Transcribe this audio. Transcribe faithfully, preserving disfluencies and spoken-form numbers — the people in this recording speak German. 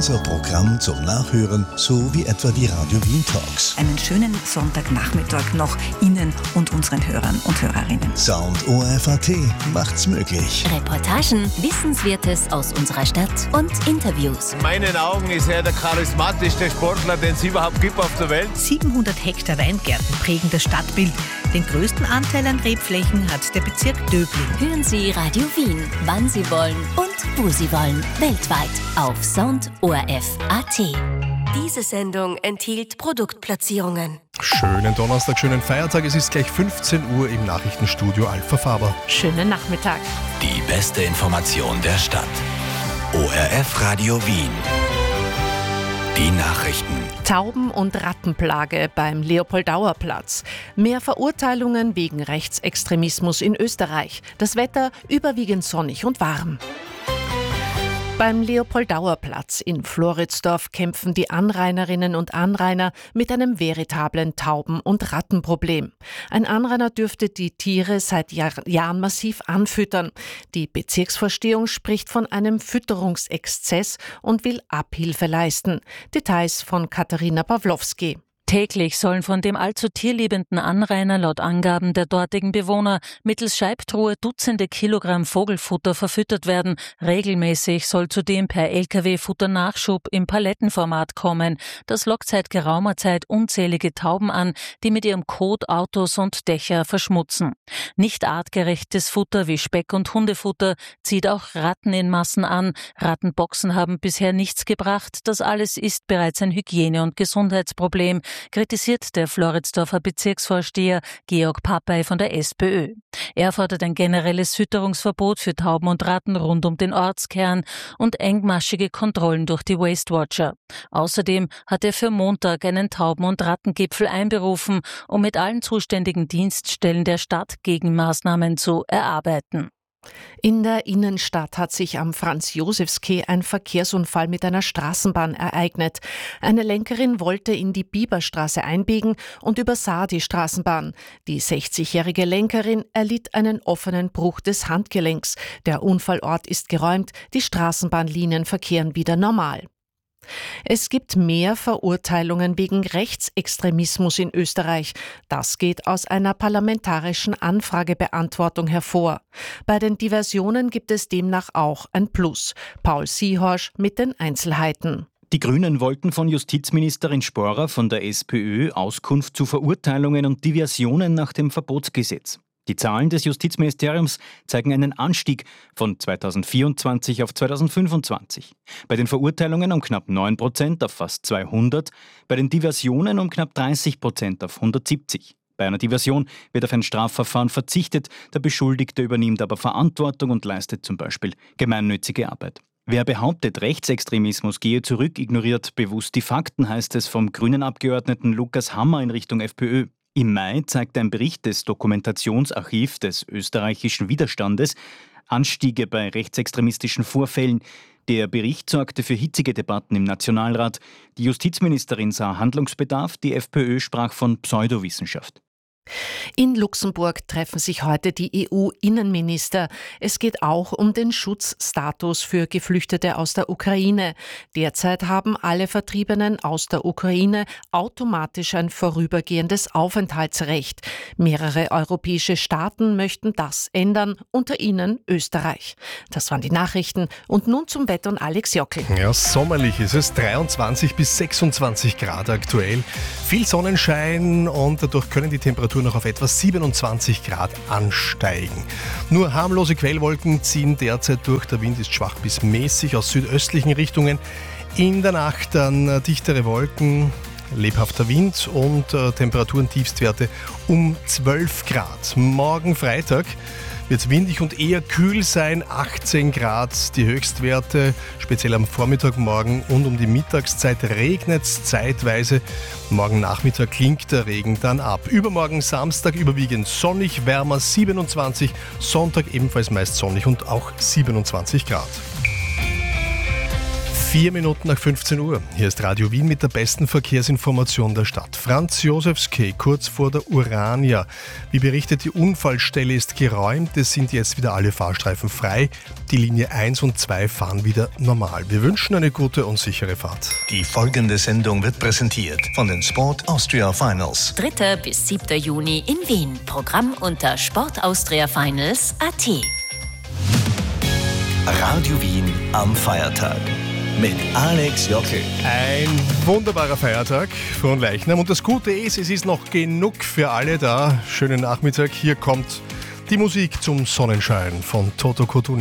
unser Programm zum Nachhören, so wie etwa die Radio Wien Talks. Einen schönen Sonntagnachmittag noch Ihnen und unseren Hörern und Hörerinnen. Sound O R F A T macht's möglich. Reportagen, Wissenswertes aus unserer Stadt und Interviews. In meinen Augen ist er der charismatischste Sportler, den es überhaupt gibt auf der Welt. siebenhundert Hektar Weingärten prägen das Stadtbild. Den größten Anteil an Rebflächen hat der Bezirk Döbling. Hören Sie Radio Wien, wann Sie wollen und wo Sie wollen. Weltweit auf Sound O R F A T. Diese Sendung enthielt Produktplatzierungen. Schönen Donnerstag, schönen Feiertag. Es ist gleich fünfzehn Uhr im Nachrichtenstudio Alpha Faber. Schönen Nachmittag. Die beste Information der Stadt. O R F Radio Wien. Die Nachrichten. Tauben- und Rattenplage beim Leopoldauer-Platz. Mehr Verurteilungen wegen Rechtsextremismus in Österreich. Das Wetter überwiegend sonnig und warm. Beim Leopoldauer-Platz in Floridsdorf kämpfen die Anrainerinnen und Anrainer mit einem veritablen Tauben- und Rattenproblem. Ein Anrainer dürfte die Tiere seit Jahr- Jahren massiv anfüttern. Die Bezirksvorstehung spricht von einem Fütterungsexzess und will Abhilfe leisten. Details von Katharina Pawlowski. Täglich sollen von dem allzu tierliebenden Anrainer laut Angaben der dortigen Bewohner mittels Scheibtruhe Dutzende Kilogramm Vogelfutter verfüttert werden. Regelmäßig soll zudem per L K W Futternachschub im Palettenformat kommen. Das lockt seit geraumer Zeit unzählige Tauben an, die mit ihrem Kot Autos und Dächer verschmutzen. Nicht artgerechtes Futter wie Speck- und Hundefutter zieht auch Ratten in Massen an. Rattenboxen haben bisher nichts gebracht. Das alles ist bereits ein Hygiene- und Gesundheitsproblem, kritisiert der Floridsdorfer Bezirksvorsteher Georg Papay von der SPÖ. Er fordert ein generelles Fütterungsverbot für Tauben und Ratten rund um den Ortskern und engmaschige Kontrollen durch die Waste Watcher. Außerdem hat er für Montag einen Tauben- und Rattengipfel einberufen, um mit allen zuständigen Dienststellen der Stadt Gegenmaßnahmen zu erarbeiten. In der Innenstadt hat sich am Franz-Josefs-Quai ein Verkehrsunfall mit einer Straßenbahn ereignet. Eine Lenkerin wollte in die Bieberstraße einbiegen und übersah die Straßenbahn. Die sechzigjährige Lenkerin erlitt einen offenen Bruch des Handgelenks. Der Unfallort ist geräumt, die Straßenbahnlinien verkehren wieder normal. Es gibt mehr Verurteilungen wegen Rechtsextremismus in Österreich. Das geht aus einer parlamentarischen Anfragebeantwortung hervor. Bei den Diversionen gibt es demnach auch ein Plus. Paul Siehorsch mit den Einzelheiten. Die Grünen wollten von Justizministerin Sporer von der SPÖ Auskunft zu Verurteilungen und Diversionen nach dem Verbotsgesetz. Die Zahlen des Justizministeriums zeigen einen Anstieg von zweitausendvierundzwanzig auf zweitausendfünfundzwanzig. Bei den Verurteilungen um knapp neun Prozent auf fast zweihundert, bei den Diversionen um knapp dreißig Prozent auf hundertsiebzig. Bei einer Diversion wird auf ein Strafverfahren verzichtet, der Beschuldigte übernimmt aber Verantwortung und leistet zum Beispiel gemeinnützige Arbeit. Wer behauptet, Rechtsextremismus gehe zurück, ignoriert bewusst die Fakten, heißt es vom grünen Abgeordneten Lukas Hammer in Richtung FPÖ. Im Mai zeigt ein Bericht des Dokumentationsarchivs des österreichischen Widerstandes Anstiege bei rechtsextremistischen Vorfällen. Der Bericht sorgte für hitzige Debatten im Nationalrat. Die Justizministerin sah Handlungsbedarf, die FPÖ sprach von Pseudowissenschaft. In Luxemburg treffen sich heute die E U-Innenminister. Es geht auch um den Schutzstatus für Geflüchtete aus der Ukraine. Derzeit haben alle Vertriebenen aus der Ukraine automatisch ein vorübergehendes Aufenthaltsrecht. Mehrere europäische Staaten möchten das ändern, unter ihnen Österreich. Das waren die Nachrichten. Und nun zum Wetter und Alex Jockel. Ja, sommerlich ist es, dreiundzwanzig bis sechsundzwanzig Grad aktuell. Viel Sonnenschein und dadurch können die Temperaturen noch auf etwa siebenundzwanzig Grad ansteigen. Nur harmlose Quellwolken ziehen derzeit durch. Der Wind ist schwach bis mäßig aus südöstlichen Richtungen. In der Nacht dann dichtere Wolken, lebhafter Wind und äh, Temperaturen Tiefstwerte um zwölf Grad. Morgen Freitag wird es windig und eher kühl sein, achtzehn Grad die Höchstwerte, speziell am Vormittag morgen und um die Mittagszeit regnet es zeitweise. Morgen Nachmittag klingt der Regen dann ab. Übermorgen Samstag überwiegend sonnig, wärmer siebenundzwanzig, Sonntag ebenfalls meist sonnig und auch siebenundzwanzig Grad. Vier Minuten nach fünfzehn Uhr. Hier ist Radio Wien mit der besten Verkehrsinformation der Stadt. Franz-Josefs-Quai, kurz vor der Urania. Wie berichtet, die Unfallstelle ist geräumt. Es sind jetzt wieder alle Fahrstreifen frei. Die Linie eins und zwei fahren wieder normal. Wir wünschen eine gute und sichere Fahrt. Die folgende Sendung wird präsentiert von den Sport Austria Finals. dritter bis siebter Juni in Wien. Programm unter sportaustriafinals punkt at. Radio Wien am Feiertag mit Alex Jockel. Ein wunderbarer Feiertag von Leichnam. Und das Gute ist, es ist noch genug für alle da. Schönen Nachmittag. Hier kommt die Musik zum Sonnenschein von Toto Cotugno.